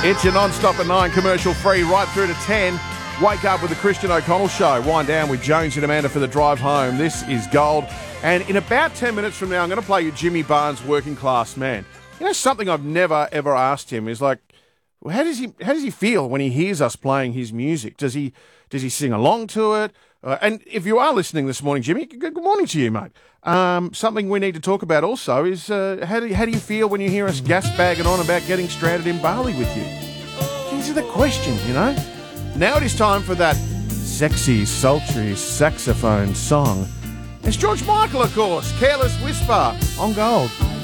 It's your non-stop at 9, commercial free, right through to 10. Wake up with the Christian O'Connell Show. Wind down with Jones and Amanda for the drive home. This is gold. And in about 10 minutes from now, I'm going to play you Jimmy Barnes, Working Class Man. You know, something I've never, ever asked him is like, how does he feel when he hears us playing his music? Does he sing along to it? And if you are listening this morning, Jimmy, good morning to you, mate. Something we need to talk about also is how do you feel when you hear us gas bagging on about getting stranded in Bali with you? These are the questions, you know. Now it is time for that sexy, sultry saxophone song. It's George Michael, of course. Careless Whisper on Gold.